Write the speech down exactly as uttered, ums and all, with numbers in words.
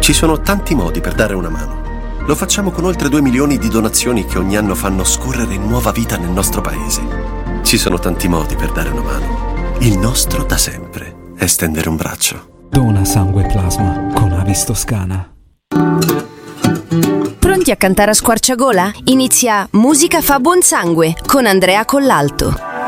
Ci sono tanti modi per dare una mano. Lo facciamo con oltre due milioni di donazioni che ogni anno fanno scorrere nuova vita nel nostro paese. Ci sono tanti modi per dare una mano. Il nostro da sempre è stendere un braccio. Dona sangue e plasma con Avis Toscana. Pronti a cantare a squarciagola? Inizia Musica fa buon sangue con Andrea Collalto.